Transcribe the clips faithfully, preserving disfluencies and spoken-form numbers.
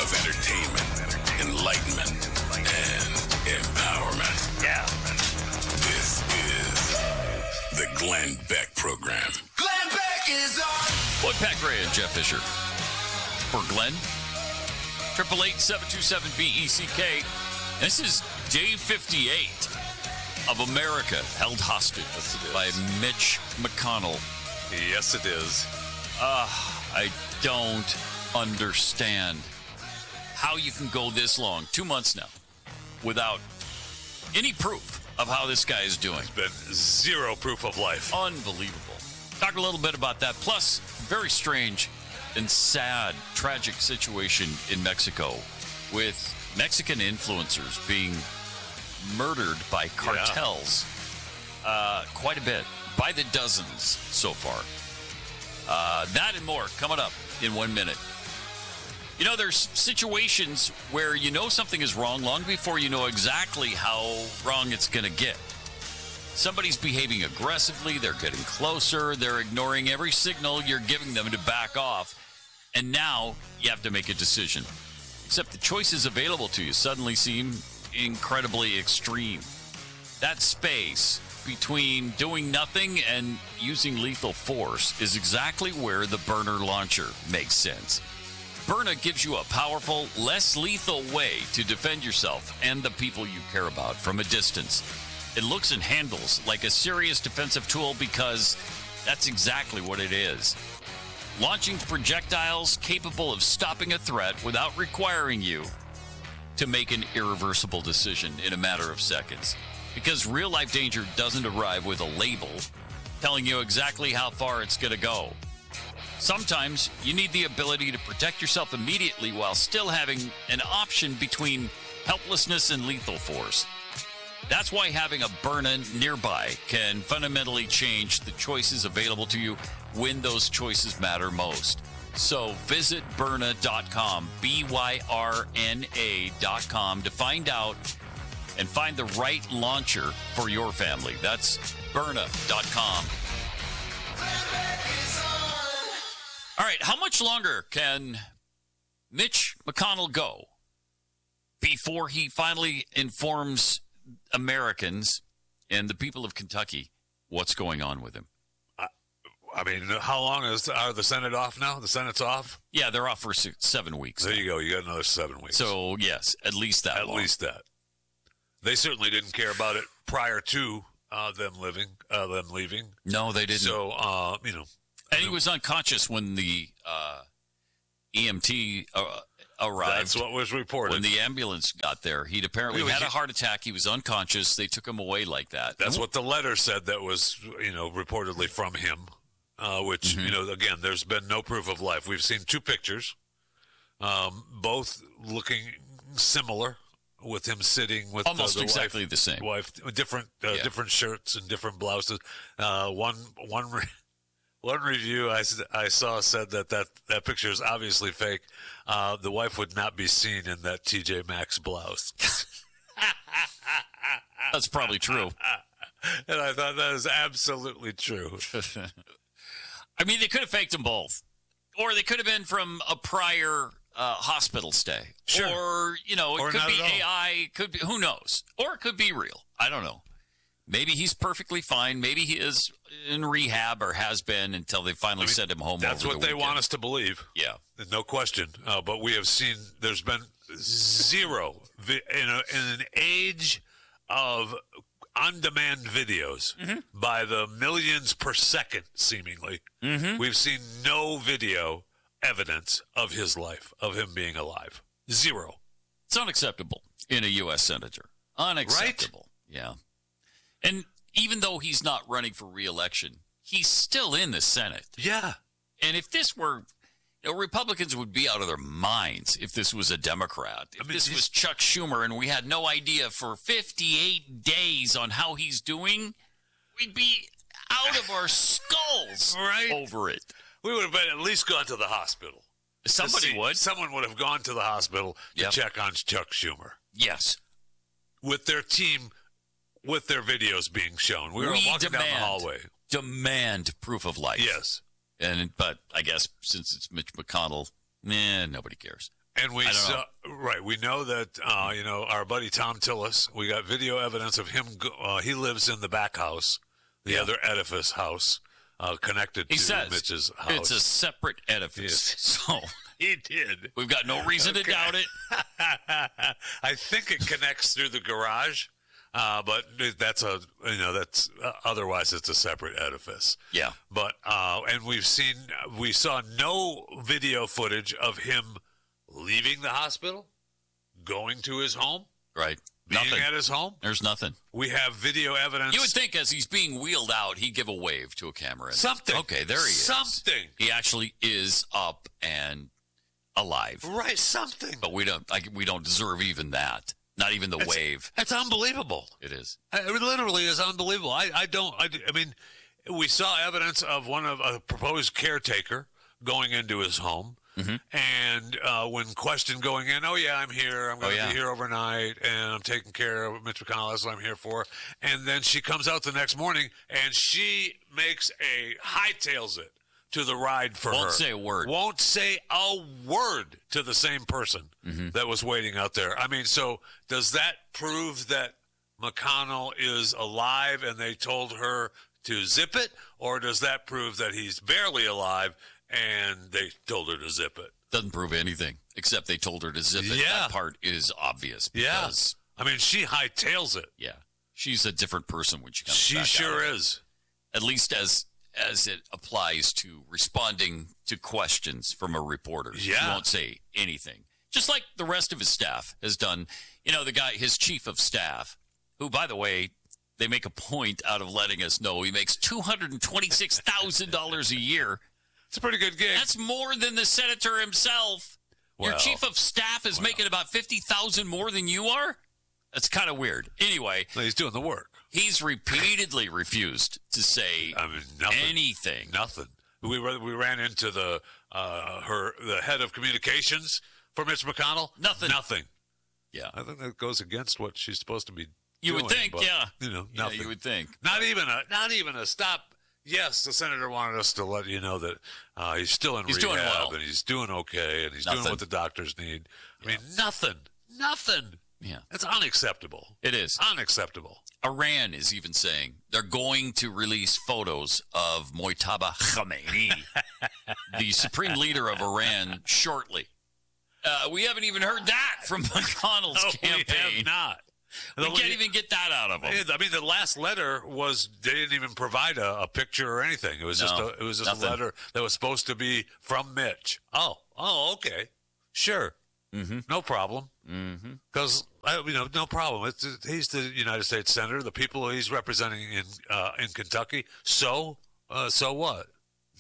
of entertainment, enlightenment, and empowerment. Yeah. This is the Glenn Beck Program. Glenn Beck is on. Boyd Pat Gray and Jeff Fisher for Glenn. Triple eight seven two seven B E C K. This is day fifty-eight of America held hostage yes, by Mitch McConnell. Yes, it is. Uh, I don't understand how you can go this long, two months now, without any proof of how this guy is doing. Been zero proof of life. Unbelievable. Talk a little bit about that. Plus, very strange and sad, tragic situation in Mexico with Mexican influencers being murdered by cartels. Yeah. Uh, quite a bit, by the dozens so far. Uh, that and more coming up in one minute. You know, there's situations where you know something is wrong long before you know exactly how wrong it's going to get. Somebody's behaving aggressively, they're getting closer, they're ignoring every signal you're giving them to back off, and now you have to make a decision. Except the choices available to you suddenly seem incredibly extreme. That space between doing nothing and using lethal force is exactly where the Byrna launcher makes sense. Byrna gives you a powerful, less lethal way to defend yourself and the people you care about from a distance. It looks and handles like a serious defensive tool because that's exactly what it is. Launching projectiles capable of stopping a threat without requiring you to make an irreversible decision in a matter of seconds. Because real-life danger doesn't arrive with a label telling you exactly how far it's going to go. Sometimes you need the ability to protect yourself immediately while still having an option between helplessness and lethal force. That's why having a Byrna nearby can fundamentally change the choices available to you when those choices matter most. So visit Byrna dot com, B Y R N A dot com, to find out and find the right launcher for your family. That's Byrna dot com. All right, how much longer can Mitch McConnell go before he finally informs Americans and the people of Kentucky what's going on with him? I, I mean, how long is are the Senate off now? The Senate's off? Yeah, they're off for six, seven weeks. There now. you go. You got another seven weeks. So, yes, at least that At long. least that. They certainly didn't care about it prior to uh, them living, uh, them leaving. No, they didn't. So, uh, you know. And he was unconscious when the uh, E M T uh, arrived. That's what was reported. When the ambulance got there, he'd apparently He was- had a heart attack. He was unconscious. They took him away like that. That's what the letter said that was, you know, reportedly from him, uh, which, Mm-hmm. you know, again, there's been no proof of life. We've seen two pictures, um, both looking similar, with him sitting with Almost uh, the exactly wife, the same. wife, different uh, Yeah. different shirts and different blouses. Uh, one one re- one review I, s- I saw said that, that that picture is obviously fake. Uh, the wife would not be seen in that T J Maxx blouse. That's probably true. And I thought that is absolutely true. I mean, they could have faked them both. Or they could have been from a prior uh, hospital stay. Sure. Or, you know, it Or could not be at all. A I. Could be, who knows? Or it could be real. I don't know. Maybe he's perfectly fine. Maybe he is in rehab or has been until they finally I mean, sent him home. That's over what the they weekend. want us to believe. Yeah. No question. Uh, but we have seen there's been zero vi- in, a, in an age of on-demand videos Mm-hmm. by the millions per second, seemingly. Mm-hmm. We've seen no video evidence of his life, of him being alive. Zero. It's unacceptable in a U S senator. Unacceptable. Yeah. And even though he's not running for re-election, he's still in the Senate. Yeah. And if this were, you know, Republicans would be out of their minds if this was a Democrat. If I mean, this he's- was Chuck Schumer and we had no idea for fifty-eight days on how he's doing, we'd be out of our skulls Right. over it. We would have been at least gone to the hospital. To Somebody see- would. Someone would have gone to the hospital to Yep. check on Chuck Schumer. Yes. With their team, with their videos being shown. We were We walking down the demand. hallway. Demand proof of life. Yes. And but I guess since it's Mitch McConnell, eh, nobody cares. And we I don't saw, right, we know that, uh, you know, our buddy Tom Tillis, we got video evidence of him. Go, uh, he lives in the back house, the Yeah. other edifice house, uh, connected He to says Mitch's house. it's a separate edifice. So He did. we've got no reason to Okay. doubt it. I think it connects through the garage, uh, but that's a, you know, that's, uh, otherwise it's a separate edifice. Yeah. But, uh, and we've seen, we saw no video footage of him leaving the hospital, going to his home, Right. being Nothing. at his home. There's nothing. We have video evidence. You would think as he's being wheeled out, he'd give a wave to a camera. Something. Okay, there he is. Something. He actually is up and alive. Right, something. But we don't. Like, we don't deserve even that. Not even the It's- wave. It's unbelievable. It is. It literally is unbelievable. I, I don't, I, I mean, we saw evidence of one of a proposed caretaker going into his home. Mm-hmm. And uh, when questioned going in, oh, yeah, I'm here. I'm going to Oh, yeah. be here overnight, and I'm taking care of Mitch McConnell. That's what I'm here for. And then she comes out the next morning, and she makes a hightails it to the ride for her. Won't say a word. Won't say a word to the same person Mm-hmm. that was waiting out there. I mean, so does that prove that McConnell is alive and they told her to zip it? Or does that prove that he's barely alive and they told her to zip it? Doesn't prove anything, except they told her to zip it. Yeah. That part is obvious. Yeah. Because, I mean, she hightails it. yeah, she's a different person when she comes She back out sure of it. is. At least as as it applies to responding to questions from a reporter. He Yeah. won't say anything. Just like the rest of his staff has done. You know, the guy, his chief of staff, who, by the way, they make a point out of letting us know he makes two hundred twenty-six thousand dollars a year. It's a pretty good gig. That's more than the senator himself. Your Well, chief of staff is making about fifty thousand dollars more than you are? That's kind of weird. Anyway, He's doing the work. he's repeatedly refused to say I mean, nothing. anything. Nothing. We were- we ran into the uh, her the head of communications for Mitch McConnell. Nothing. Nothing. Yeah. I think that goes against what she's supposed to be. You would doing, think, but, yeah. You know, Yeah, nothing. you would think. Not even a not even a stop. Yes, the senator wanted us to let you know that uh, he's still in He's rehab doing well. and he's doing okay and he's Nothing. doing what the doctors need. I mean, nothing, nothing. Yeah. It's unacceptable. It is. Unacceptable. Iran is even saying they're going to release photos of Mojtaba Khamenei, the supreme leader of Iran, shortly. Uh, we haven't even heard that from McConnell's No, campaign. we have not. We can't even get that out of him. I mean, the last letter was they didn't even provide a, a picture or anything. It was just No, a, it was just nothing. a letter that was supposed to be from Mitch. Oh, oh, okay, sure, Mm-hmm. no problem. Mm-hmm. Because you know, no problem. It's, he's the United States senator. The people he's representing in uh, in Kentucky. So, uh, so what?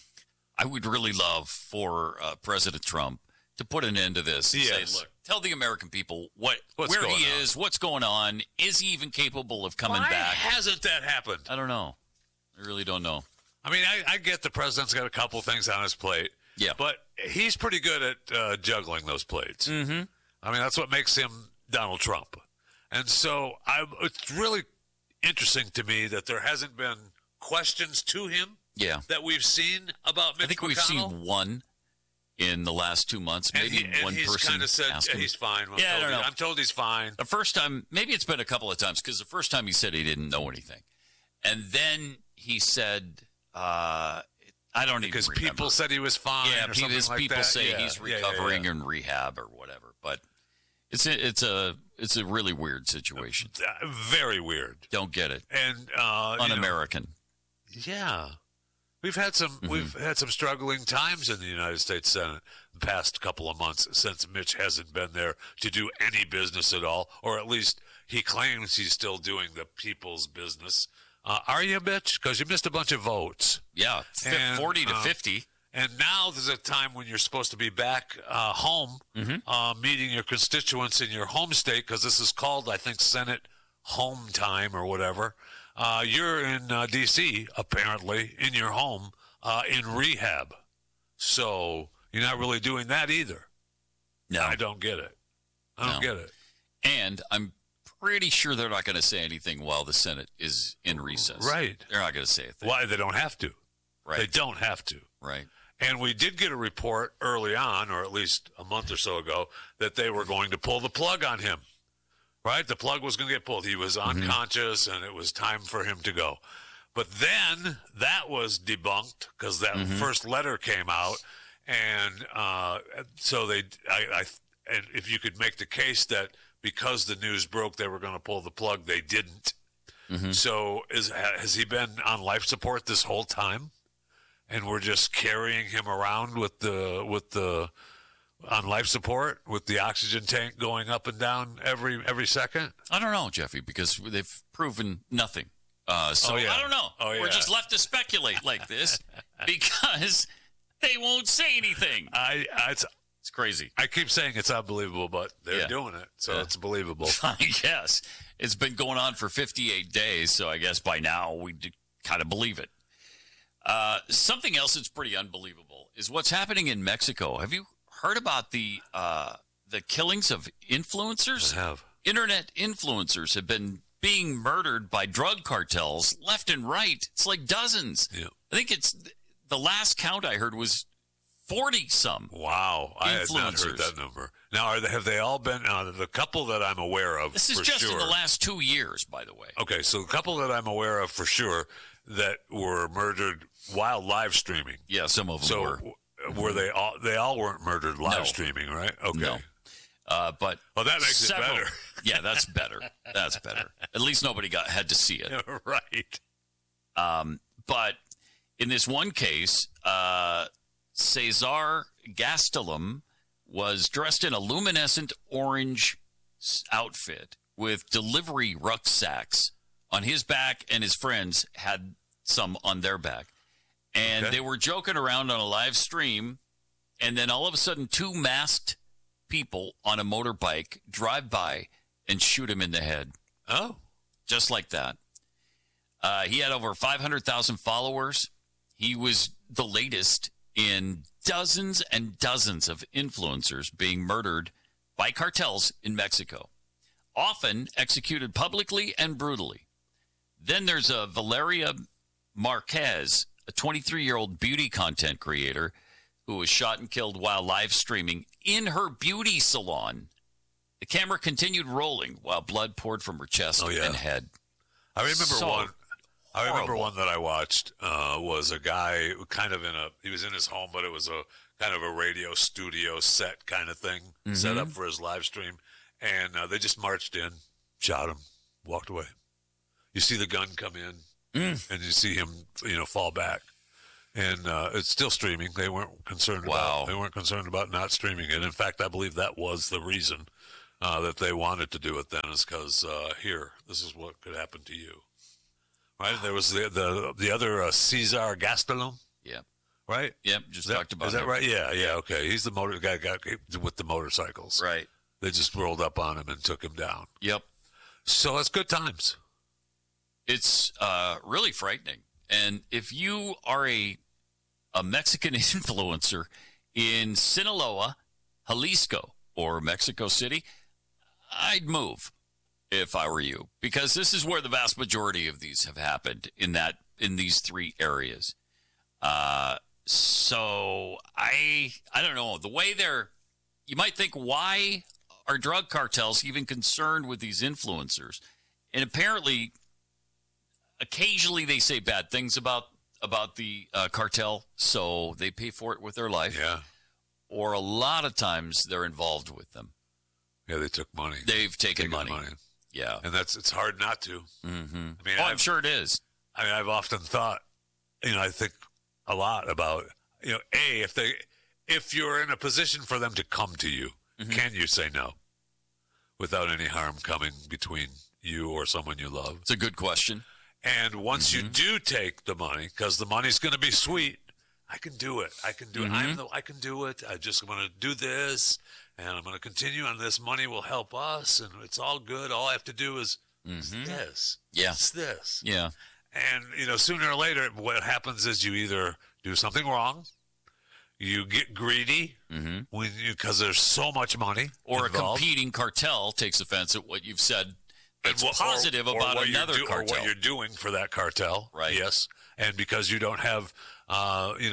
I would really love for uh, President Trump to put an end to this and Yes. say, look, tell the American people what What's where going he on? is, what's going on. Is he even capable of coming Why back? hasn't that happened? I don't know. I really don't know. I mean, I, I get the president's got a couple things on his plate. Yeah. But he's pretty good at uh, juggling those plates. Mm-hmm. I mean, that's what makes him Donald Trump. And so I, it's really interesting to me that there hasn't been questions to him Yeah. that we've seen about Mitch I think we've McConnell. seen one in the last two months. and Maybe he, and one he's person kind of said, asked yeah, him. he's fine. I'm Yeah, I told don't he- know. I'm told he's fine. The first time, maybe it's been a couple of times, because the first time he said he didn't know anything. And then he said, uh, I don't Because even remember. people said he was fine yeah, or people, something like people that. say Yeah, he's yeah, yeah, recovering yeah. in rehab or whatever. But it's a, it's a it's a really weird situation. Uh, very weird. Don't get it. And uh, you know, Un-American. yeah. We've had some Mm-hmm. we've had some struggling times in the United States Senate the past couple of months since Mitch hasn't been there to do any business at all, or at least he claims he's still doing the people's business. Uh, are you, Mitch? Because you missed a bunch of votes. Yeah, fi- And, forty to uh, fifty. And now there's a time when you're supposed to be back uh, home, Mm-hmm. uh, meeting your constituents in your home state, because this is called, I think, Senate home time or whatever. Uh, you're in uh, D C, apparently, in your home, uh, in rehab. So you're not really doing that either. No. I don't get it. I don't No. get it. And I'm pretty sure they're not going to say anything while the Senate is in recess. Right. They're not going to say a thing. Why? They don't have to. Right. They don't have to. Right. And we did get a report early on, or at least a month or so ago, that they were going to pull the plug on him. Right? The plug was going to get pulled. He was unconscious, and it was time for him to go. But then that was debunked because that Mm-hmm. first letter came out, and uh, so they. I, I and if you could make the case that because the news broke, they were going to pull the plug, they didn't. Mm-hmm. So is has he been on life support this whole time, and we're just carrying him around with the with the on life support with the oxygen tank going up and down every every second? I don't know, Jeffy, because they've proven nothing. Uh, so Oh, yeah. I don't know. Oh, We're yeah. just left to speculate like this because they won't say anything. I I, it's, It's crazy. I keep saying it's unbelievable, but they're Yeah. doing it, so Yeah. it's believable. I guess it's been going on for fifty-eight days, so I guess by now we kind of believe it. Uh, something else that's pretty unbelievable is what's happening in Mexico. Have you heard about the uh, the killings of influencers? I have. Internet influencers have been being murdered by drug cartels left and right. It's like dozens. Yeah. I think it's the last count I heard was forty some. Wow, I had not heard Influencers. that number. Now, are they, have they all been uh, the couple that I'm aware of? This is for just sure. in the last two years, by the way. Okay, so the couple that I'm aware of for sure that were murdered while live streaming. Yeah, some of them So were. w- were they all? They all weren't murdered live No. streaming, right? Okay. No. Uh, but Well, that makes several, it better. yeah, that's better. That's better. At least nobody got had to see it. Right. Um, but in this one case, uh, Cesar Gastelum was dressed in a luminescent orange s- outfit with delivery rucksacks on his back, and his friends had some on their back. And Okay. they were joking around on a live stream, and then all of a sudden, two masked people on a motorbike drive by and shoot him in the head. Oh. Just like that. Uh, he had over five hundred thousand followers. He was the latest in dozens and dozens of influencers being murdered by cartels in Mexico, often executed publicly and brutally. Then there's a Valeria Marquez, a twenty-three-year-old beauty content creator who was shot and killed while live streaming in her beauty salon. The camera continued rolling while blood poured from her chest Oh, yeah. and head. I remember So one. I remember horrible. one that I watched uh, was a guy who kind of in a. He was in his home, but it was a kind of a radio studio set kind of thing set Mm-hmm. up for his live stream, and uh, they just marched in, shot him, walked away. You see the gun come in, Mm. and you see him, you know, fall back, and uh, it's still streaming. They weren't concerned Wow. about. They weren't concerned about not streaming it. In fact, I believe that was the reason uh, that they wanted to do it. Then is because uh, here, this is what could happen to you. Right? There was the the the other uh, Cesar Gastelum, Yeah. right? Yep. Just Is that, talked about is that him. right? Yeah, yeah. Okay, he's the motor guy got with the motorcycles. Right. They just rolled up on him and took him down. Yep. So it's good times. It's uh, really frightening. And if you are a a Mexican influencer in Sinaloa, Jalisco, or Mexico City, I'd move if I were you, because this is where the vast majority of these have happened in that in these three areas. Uh, so I I don't know the way they're. You might think, why are drug cartels even concerned with these influencers? And apparently, occasionally they say bad things about about the uh, cartel, so they pay for it with their life. Yeah, Or a lot of times they're involved with them. yeah. They took money. They've taken, Taken money. money. Yeah. And that's it's hard not to. Mm-hmm. I mean, Oh, I'm I've, sure it is. I mean, I've often thought, you know, I think a lot about, you know, a if they if you're in a position for them to come to you, Mm-hmm. can you say no without any harm coming between you or someone you love? It's a good question. And once Mm-hmm. you do take the money, because the money's going to be sweet, I can do it. I can do Mm-hmm. it. I'm the, I can do it. I just want to do this, and I'm going to continue, and this money will help us, and it's all good. All I have to do is Mhm. this. Yeah. It's this. Yeah. And, you know, sooner or later, what happens is you either do something wrong, you get greedy Mm-hmm. when you because there's so much money, Or involved. a competing cartel takes offense at what you've said that's And what- positive or- or about what you're another do- cartel. or what you're doing for that cartel, Right. Yes, and because you don't have, uh, you know,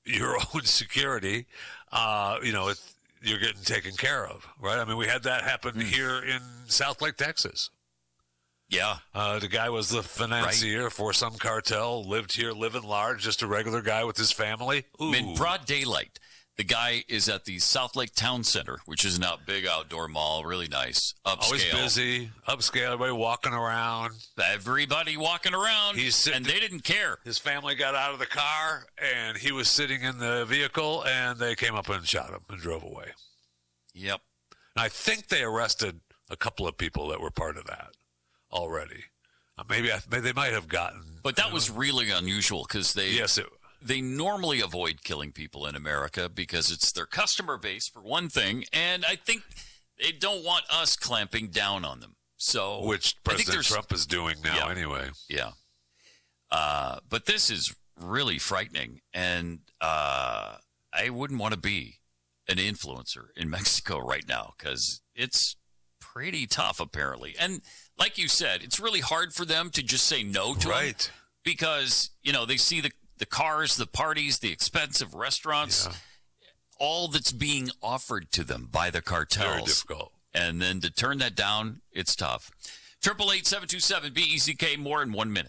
your own security, uh, you know, it, you're getting taken care of, right? I mean, we had that happen Mm. here in South Lake, Texas. Yeah. Uh, the guy was the financier Right. for some cartel, lived here, living large, just a regular guy with his family. Ooh. In broad daylight, the guy is at the South Lake Town Center, which is a big outdoor mall, really nice, upscale. Always busy, upscale, everybody walking around. Everybody walking around, He's sitting- and they didn't care. His family got out of the car, and he was sitting in the vehicle, and they came up and shot him and drove away. Yep. And I think they arrested a couple of people that were part of that already. Uh, maybe, I, maybe they might have gotten. But that was really unusual because they Yes, it, they normally avoid killing people in America because it's their customer base, for one thing, and I think they don't want us clamping down on them. So, which I think President there's- Trump is doing now Yeah. anyway. Yeah. Uh, but this is really frightening, and uh, I wouldn't want to be an influencer in Mexico right now because it's pretty tough, apparently. And like you said, it's really hard for them to just say no to 'em Right. because, you know, they see the, the cars, the parties, the expensive restaurants, Yeah. all that's being offered to them by the cartels. Very difficult. And then to turn that down, it's tough. Triple eight seven two seven B E C K. More in one minute.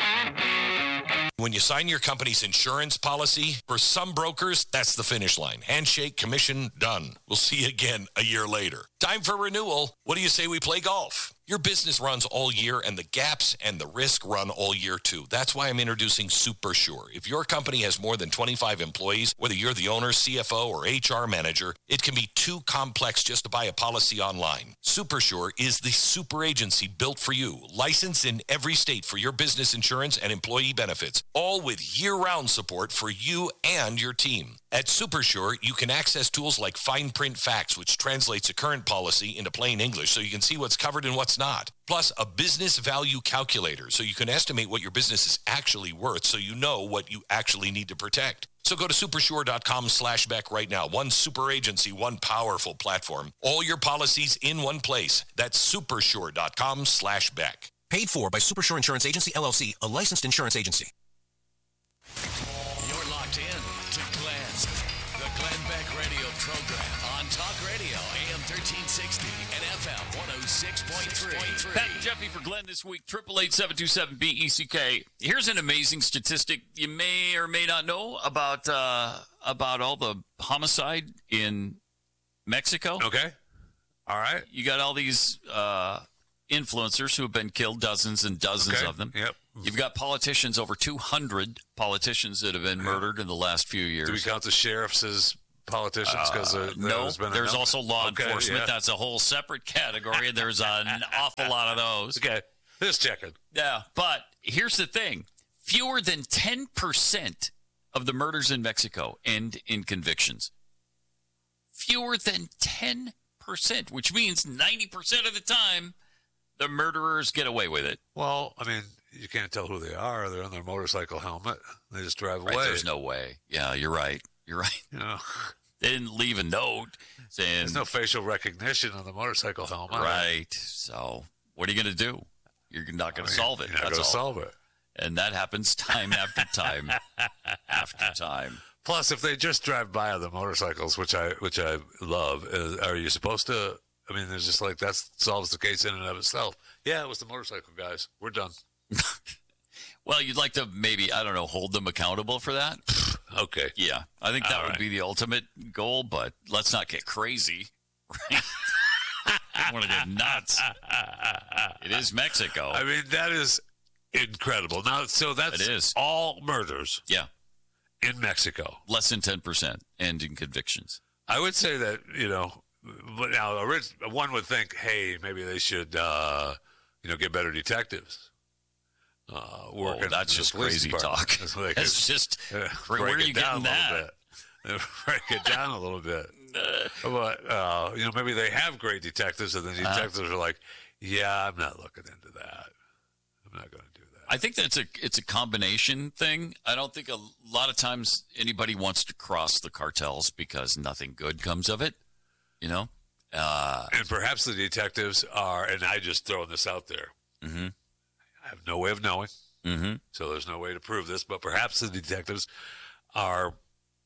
When you sign your company's insurance policy, for some brokers, that's the finish line. Handshake, commission, done. We'll see you again a year later. Time for renewal. What do you say we play golf? Your business runs all year, and the gaps and the risk run all year, too. That's why I'm introducing SuperSure. If your company has more than twenty-five employees, whether you're the owner, C F O, or H R manager, it can be too complex just to buy a policy online. SuperSure is the super agency built for you, licensed in every state for your business insurance and employee benefits, all with year-round support for you and your team. At SuperSure, you can access tools like Fine Print Facts, which translates a current policy into plain English so you can see what's covered and what's not. Plus, a business value calculator so you can estimate what your business is actually worth so you know what you actually need to protect. So go to supersure.com slash Beck right now. One super agency, one powerful platform. All your policies in one place. That's supersure.com slash Beck. Paid for by Supersure Insurance Agency, L L C, a licensed insurance agency. You're locked in to Glenn, the Glenn Beck radio program on Talk Radio, A M thirteen sixty and F M one oh six point three. Pat and Jeffy for Glenn this week. Triple eight seven two seven B E C K. Here's an amazing statistic you may or may not know about uh, about all the homicide in Mexico. Okay. All right. You got all these uh, influencers who have been killed, dozens and dozens Okay. of them. Yep. You've got politicians, over two hundred politicians that have been murdered in the last few years. Do we count the sheriffs as politicians? Because Uh, no, there's been there's enough? also law Okay, enforcement. yeah. That's a whole separate category, and there's an awful lot of those. Okay. Just checking. Yeah, but here's the thing. Fewer than ten percent of the murders in Mexico end in convictions. Fewer than ten percent, which means ninety percent of the time, the murderers get away with it. Well, I mean, you can't tell who they are. They're on their motorcycle helmet. They just drive Right? away. There's no way. Yeah, you're right. You're right. You know, They didn't leave a note saying, there's no facial recognition on the motorcycle helmet. right. So what are you going to do? You're not going I to mean, solve it. You're not That's going to all. solve it. And that happens time after time after time. Plus, if they just drive by on the motorcycles, which I which I love, is, are you supposed to? I mean, there's just like that solves the case in and of itself. Yeah, it was the motorcycle guys. We're done. Well, you'd like to maybe, I don't know, hold them accountable for that? Okay. Yeah, I think that All would right. be the ultimate goal, but let's not get crazy. Right? I want to get nuts. It is Mexico. I mean, that is incredible. Now, so that's It is. all murders Yeah, in Mexico. less than ten percent end in convictions. I would say that, you know, but now orig- one would think, hey, maybe they should, uh, you know, get better detectives. Uh, Oh, working that's in the just police crazy department. talk. So they That's could, just, uh, where, where break are it you down getting a little that? bit. Break it down a little bit. But, uh, you know, maybe they have great detectives, and the Uh-huh. detectives are like, yeah, I'm not looking into that. I'm not going to do that. I think that's a it's a combination thing. I don't think a lot of times anybody wants to cross the cartels because nothing good comes of it. You know, uh, And perhaps the detectives are, and I just throwing this out there. mm-hmm, I have no way of knowing, mm-hmm. so there's no way to prove this, but perhaps the detectives are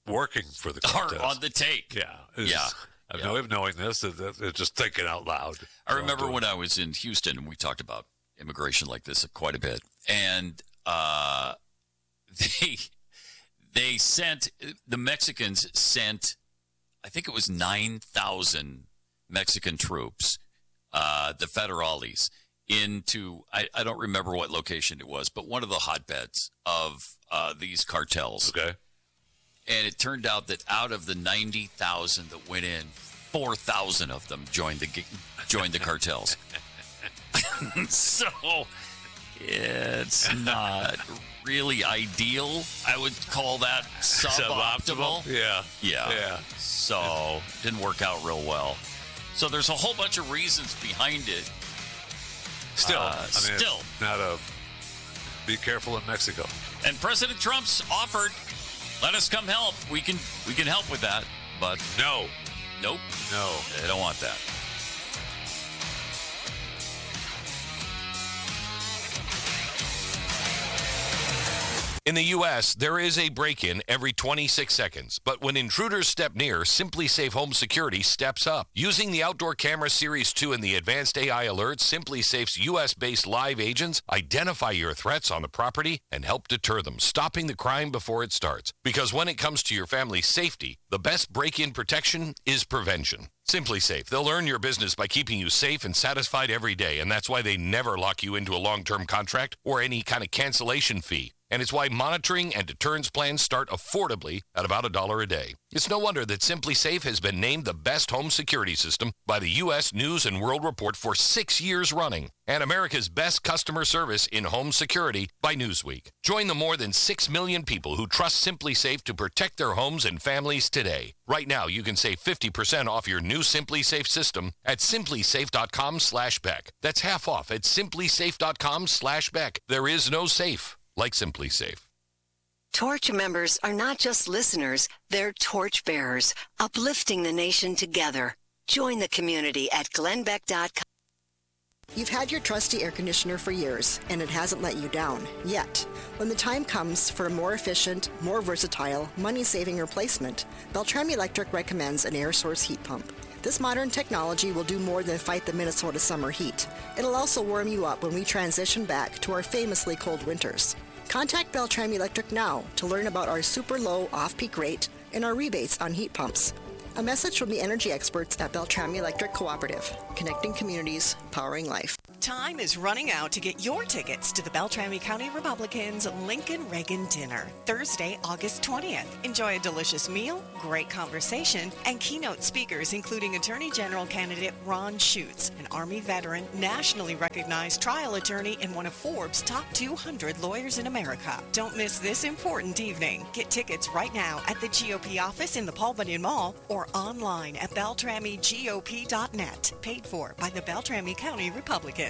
working for the Or contest. on the take. Yeah. It's- Yeah. I have Yeah. no way of knowing this. It- it- It's just thinking out loud. I remember when I was in Houston and we talked about immigration like this quite a bit. And uh, they they sent, the Mexicans sent, I think it was nine thousand Mexican troops, uh, the federales, into, I, I don't remember what location it was, but one of the hotbeds of uh, these cartels. Okay. And it turned out that out of the ninety thousand that went in, four thousand of them joined the joined the cartels. So it's not really ideal. I would call that suboptimal. Yeah. Yeah. Yeah. So didn't work out real well. So there's a whole bunch of reasons behind it. Still, Uh, I mean, still. it's not a. Be careful in Mexico. And President Trump's offered, let us come help. We can we can help with that. But No. nope. No. They don't want that. In the U S, there is a break-in every twenty-six seconds, but when intruders step near, SimpliSafe Home Security steps up. Using the Outdoor Camera Series two and the advanced A I alerts, SimpliSafe's U S-based live agents identify your threats on the property and help deter them, stopping the crime before it starts. Because when it comes to your family's safety, the best break-in protection is prevention. SimpliSafe, they'll earn your business by keeping you safe and satisfied every day, and that's why they never lock you into a long-term contract or any kind of cancellation fee. And it's why monitoring and deterrence plans start affordably at about a dollar a day. It's no wonder that SimpliSafe has been named the best home security system by the U S News and World Report for six years running, and America's best customer service in home security by Newsweek. Join the more than six million people who trust SimpliSafe to protect their homes and families today. Right now, you can save fifty percent off your new SimpliSafe system at simplisafe.com slash Beck. That's half off at simplisafe.com slash Beck. There is no safe like SimpliSafe. Torch members are not just listeners, they're torch bearers, uplifting the nation together. Join the community at glenn beck dot com. You've had your trusty air conditioner for years, and it hasn't let you down, yet. When the time comes for a more efficient, more versatile, money-saving replacement, Beltram Electric recommends an air source heat pump. This modern technology will do more than fight the Minnesota summer heat. It'll also warm you up when we transition back to our famously cold winters. Contact Beltram Electric now to learn about our super low off-peak rate and our rebates on heat pumps. A message from the energy experts at Beltram Electric Cooperative, connecting communities, powering life. Time is running out to get your tickets to the Beltrami County Republicans Lincoln Reagan Dinner, Thursday, August twentieth. Enjoy a delicious meal, great conversation, and keynote speakers including Attorney General candidate Ron Schutz, an Army veteran, nationally recognized trial attorney, and one of Forbes' top two hundred lawyers in America. Don't miss this important evening. Get tickets right now at the G O P office in the Paul Bunyan Mall or online at beltrami G O P dot net. Paid for by the Beltrami County Republicans.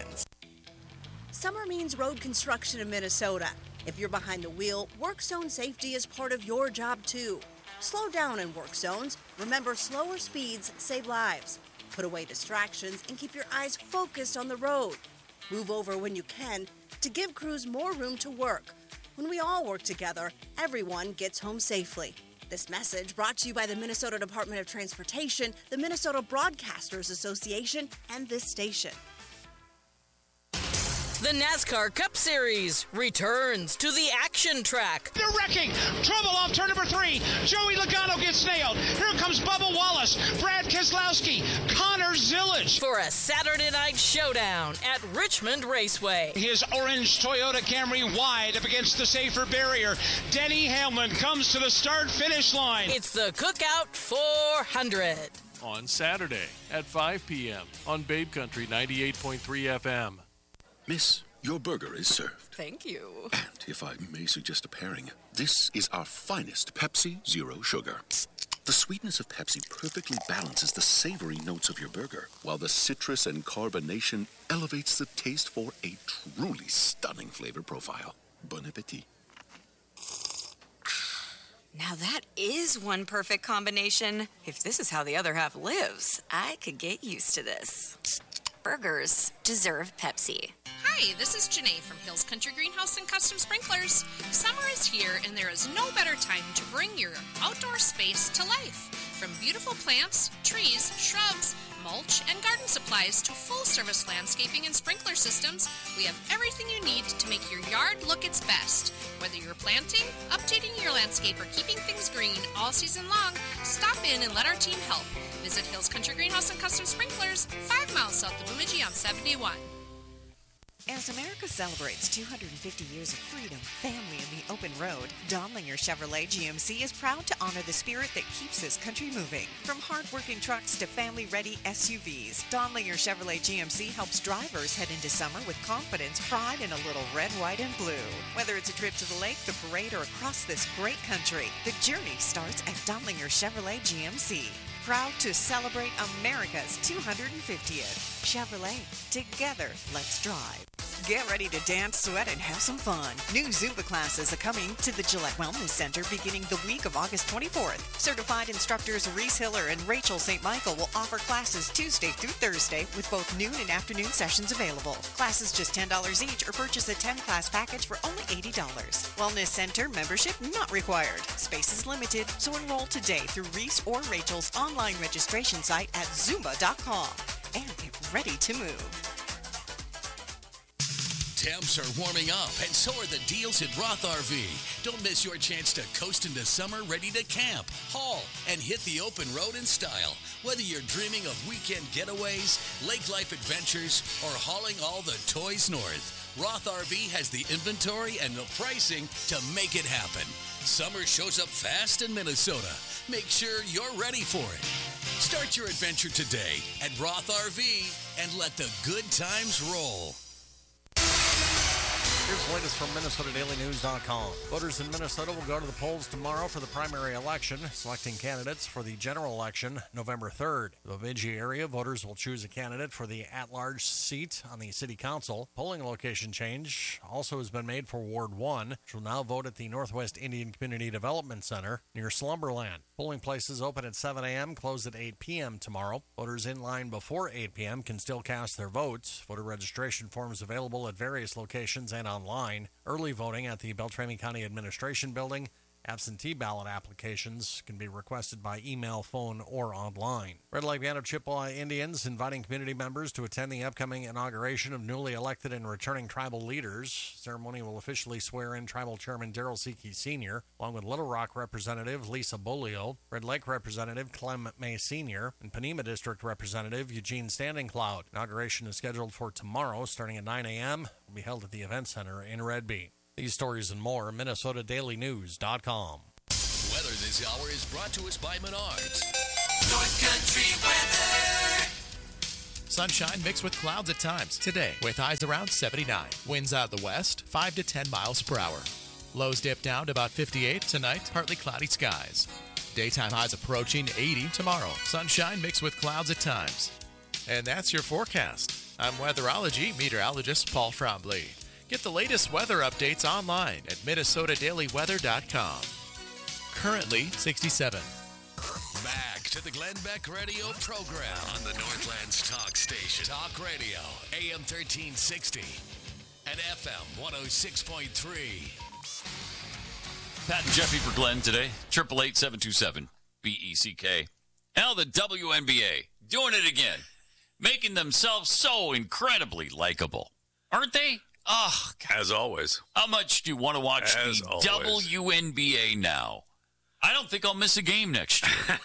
Summer means road construction in Minnesota. If you're behind the wheel, work zone safety is part of your job too. Slow down in work zones. Remember, slower speeds save lives. Put away distractions and keep your eyes focused on the road. Move over when you can to give crews more room to work. When we all work together, everyone gets home safely. This message brought to you by the Minnesota Department of Transportation, the Minnesota Broadcasters Association, and this station. The NASCAR Cup Series returns to the action track. They're wrecking. Trouble off turn number three. Joey Logano gets nailed. Here comes Bubba Wallace, Brad Keselowski, Connor Zillage. For a Saturday night showdown at Richmond Raceway. His orange Toyota Camry wide up against the safer barrier. Denny Hamlin comes to the start-finish line. It's the Cookout four hundred. On Saturday at five p.m. on Babe Country ninety-eight point three F M. Miss, your burger is served. Thank you. And if I may suggest a pairing, this is our finest Pepsi Zero Sugar. The sweetness of Pepsi perfectly balances the savory notes of your burger, while the citrus and carbonation elevates the taste for a truly stunning flavor profile. Bon appetit. Now that is one perfect combination. If this is how the other half lives, I could get used to this. burgers deserve Pepsi. Hi, this is Janae from Hills Country Greenhouse and Custom Sprinklers. Summer is here, and there is no better time to bring your outdoor space to life. From beautiful plants, trees, shrubs, mulch, and garden supplies to full-service landscaping and sprinkler systems, we have everything you need to make your yard look its best. Whether you're planting, updating your landscape, or keeping things green all season long, stop in and let our team help. Visit Hills Country Greenhouse and Custom Sprinklers, five miles south of Bemidji on seventy-one. As America celebrates two hundred fifty years of freedom, family, and the open road, Donlinger Chevrolet G M C is proud to honor the spirit that keeps this country moving. From hard-working trucks to family-ready S U Vs, Donlinger Chevrolet G M C helps drivers head into summer with confidence, pride, and a little red, white, and blue. Whether it's a trip to the lake, the parade, or across this great country, the journey starts at Donlinger Chevrolet G M C. Proud to celebrate America's two hundred fiftieth. Chevrolet, together, let's drive. Get ready to dance, sweat, and have some fun. New Zumba classes are coming to the Gillette Wellness Center beginning the week of August twenty-fourth. Certified instructors Reese Hiller and Rachel Saint Michael will offer classes Tuesday through Thursday with both noon and afternoon sessions available. Classes just ten dollars each or purchase a ten-class package for only eighty dollars. Wellness Center membership not required. Space is limited, so enroll today through Reese or Rachel's online registration site at zumba dot com. And get ready to move. Temps are warming up, and so are the deals at Roth R V. Don't miss your chance to coast into summer ready to camp, haul, and hit the open road in style. Whether you're dreaming of weekend getaways, lake life adventures, or hauling all the toys north, Roth R V has the inventory and the pricing to make it happen. Summer shows up fast in Minnesota. Make sure you're ready for it. Start your adventure today at Roth R V and let the good times roll. Here's the latest from Minnesota Daily News dot com. Voters in Minnesota will go to the polls tomorrow for the primary election, selecting candidates for the general election November third. In the Bemidji area, voters will choose a candidate for the at-large seat on the city council. Polling location change also has been made for Ward one, which will now vote at the Northwest Indian Community Development Center near Slumberland. Polling places open at seven a.m., close at eight p.m. tomorrow. Voters in line before eight p.m. can still cast their votes. Voter registration forms available at various locations and online. Early voting at the Beltrami County Administration Building. Absentee ballot applications can be requested by email, phone, or online. Red Lake Band of Chippewa Indians inviting community members to attend the upcoming inauguration of newly elected and returning tribal leaders. Ceremony will officially swear in Tribal Chairman Darrell Seekey Senior, along with Little Rock Representative Lisa Bolio, Red Lake Representative Clem May Senior, and Panema District Representative Eugene Standing Cloud. Inauguration is scheduled for tomorrow, starting at nine a.m. will be held at the Event Center in Red Bee. These stories and more, Minnesota Daily News dot com. Weather this hour is brought to us by Menards. North Country weather. Sunshine mixed with clouds at times today, with highs around seventy-nine. Winds out of the west, five to ten miles per hour. Lows dip down to about fifty-eight tonight, partly cloudy skies. Daytime highs approaching eighty tomorrow. Sunshine mixed with clouds at times. And that's your forecast. I'm weatherology meteorologist Paul Trombley. Get the latest weather updates online at Minnesota Daily Weather dot com. Currently sixty-seven. Back to the Glenn Beck Radio program on the Northlands Talk Station. Talk Radio, A M thirteen sixty and F M one oh six point three. Pat and Jeffy for Glenn today. eight eight eight, seven two seven, B E C K. Now the W N B A doing it again. Making themselves so incredibly likable. Aren't they? Oh, God. As always. How much do you want to watch As the always. W N B A now? I don't think I'll miss a game next year.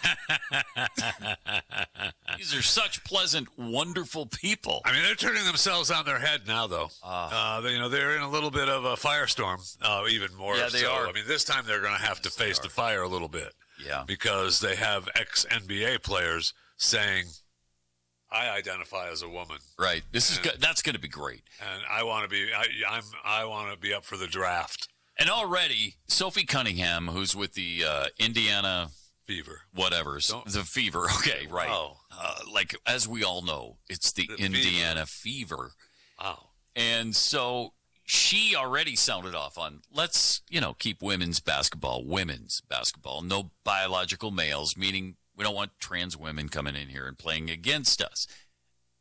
These are such pleasant, wonderful people. I mean, they're turning themselves on their head now, though. Uh, uh, they, you know, they're in a little bit of a firestorm, uh, even more. Yeah, they so. are. I mean, this time they're going to have to face the fire a little bit. Yeah. Because they have ex-N B A players saying, I identify as a woman. Right. This and, is good. That's going to be great. And I want to be. I, I'm. I want to be up for the draft. And already, Sophie Cunningham, who's with the uh, Indiana Fever, whatever's Don't, the Fever. Okay, right. Oh. Uh, like as we all know, it's the, the Indiana Fever. Fever. Wow. And so she already sounded off on let's you know keep women's basketball, women's basketball, no biological males, meaning. We don't want trans women coming in here and playing against us.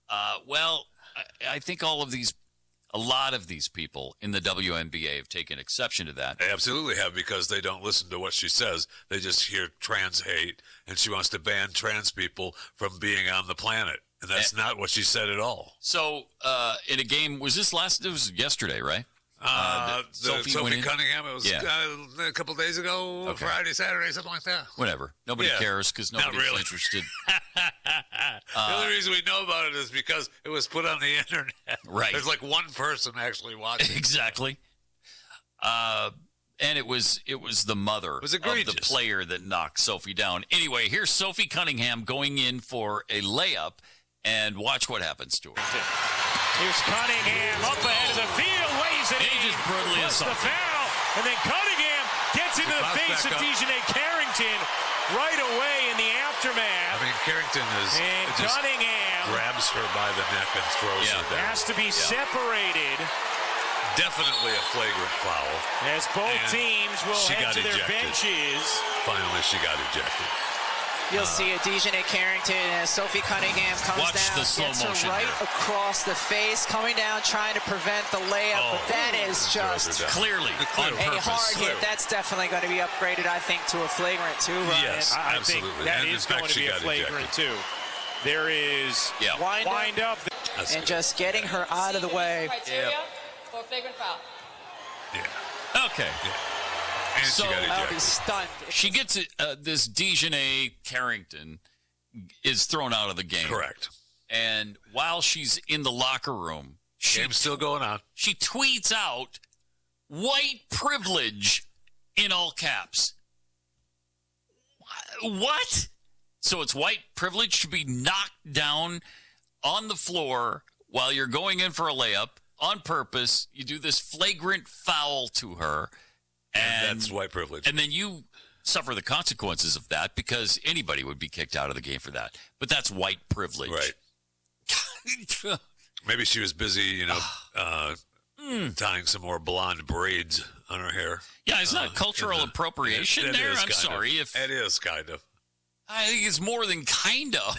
Uh, well, I, I think all of these, a lot of these people in the W N B A have taken exception to that. They absolutely have, because they don't listen to what she says. They just hear trans hate, and she wants to ban trans people from being on the planet. And that's and, not what she said at all. So, uh, in a game, was this last, it was yesterday, right? Uh, uh, the Sophie, Sophie Cunningham, it was yeah. uh, a couple days ago, okay. Friday, Saturday, something like that. Whatever. Nobody yeah. cares because nobody's really. interested. The uh, only reason we know about it is because it was put on the internet. Right. There's like one person actually watching. Exactly. Uh, and it was it was the mother it was of the player that knocked Sophie down. Anyway, here's Sophie Cunningham going in for a layup, and watch what happens to her. Here's Cunningham up ahead of the field, lays it in. He just brutally assaulted. The foul, and then Cunningham gets into the face of Dejanay Carrington right away in the aftermath. I mean, Carrington is and Cunningham grabs her by the neck and throws yeah. her down. Has to be yeah. separated. Definitely a flagrant foul. As both and teams will head to their ejected. benches. Finally, she got ejected. You'll uh, see a Dejanay Carrington as Sophie Cunningham comes watch down, the slow gets her motion right there. across the face, coming down, trying to prevent the layup. Oh, but that is just clearly on a purpose. hard Clearly. hit. That's definitely going to be upgraded, I think, to a flagrant too, Ryan. Yes, I, I absolutely. think that and is going to be a flagrant ejected. too. There is yeah. wind, wind up, up. That's and good. just getting her out of the way. Criteria yeah. for flagrant foul. Yeah. Okay. Yeah. And so she got ejected. I'll be stunned. She gets uh, this Dejanay Carrington is thrown out of the game. Correct. And while she's in the locker room, she, game's still going on. She tweets out "white privilege" in all caps. What? So it's white privilege to be knocked down on the floor while you're going in for a layup on purpose. You do this flagrant foul to her. And, and that's white privilege. And then you suffer the consequences of that, because anybody would be kicked out of the game for that. But that's white privilege. Right. Maybe she was busy, you know, uh, mm. tying some more blonde braids on her hair. Yeah, it's not uh, cultural the, appropriation it, it there. I'm kind sorry. Of. if It is kind of. I think it's more than kind of.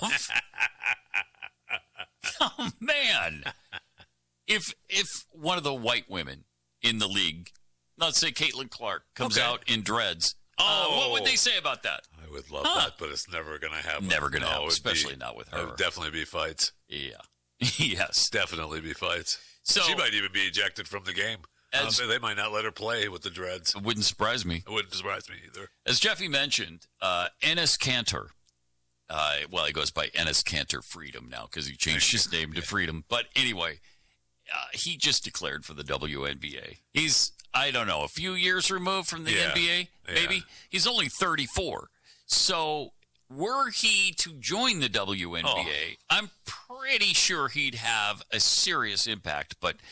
Oh, man. If if one of the white women in the league, let's say Caitlin Clark, comes okay. out in dreads, oh, uh, what would they say about that? I would love huh. that, but it's never going to happen. Never going to no, happen, especially be, not with her. There would definitely be fights. Yeah. Yes. Definitely be fights. So she might even be ejected from the game. As, um, they might not let her play with the dreads. It wouldn't surprise me. It wouldn't surprise me either. As Jeffy mentioned, uh, Enes Kanter, uh, well, he goes by Enes Kanter Freedom now because he changed his name to Freedom. But anyway, uh, he just declared for the W N B A. He's, I don't know, a few years removed from the yeah. N B A, maybe. Yeah. He's only thirty-four. So were he to join the W N B A, oh. I'm pretty sure he'd have a serious impact. But